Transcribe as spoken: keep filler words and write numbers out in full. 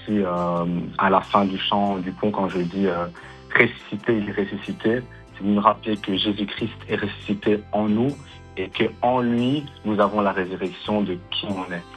aussi euh, à la fin du chant du pont quand je dis euh, ressuscité, il est ressuscité. C'est de nous rappeler que Jésus-Christ est ressuscité en nous et qu'en lui, nous avons la résurrection de qui on est.